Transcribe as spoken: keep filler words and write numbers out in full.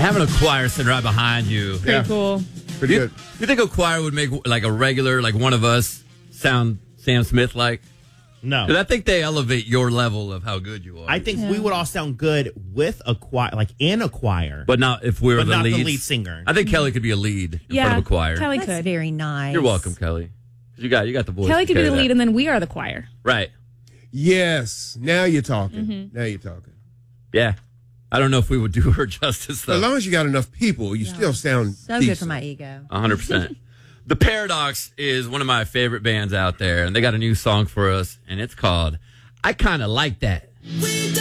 Having a choir sitting right behind you. Pretty Yeah. cool. Pretty You, good. you think a choir would make like a regular, like one of us, sound Sam Smith like? No. Because I think they elevate your level of how good you are. I think Yeah. we would all sound good with a choir, like in a choir. But not if we were But the not the lead. lead singer. I think Kelly could be a lead in Yeah, front of a choir. Kelly That's could. very nice. You're welcome, Kelly. You got you got the voice. Kelly to could be carry the lead, that. and then we are the choir. Right. Yes. Now you're talking. Mm-hmm. Now you're talking. Yeah. I don't know if we would do her justice, As though. long as you got enough people, you still sound So decent. good for my ego. one hundred percent. The Paradox is one of my favorite bands out there, and they got a new song for us, and it's called I Kinda Like That.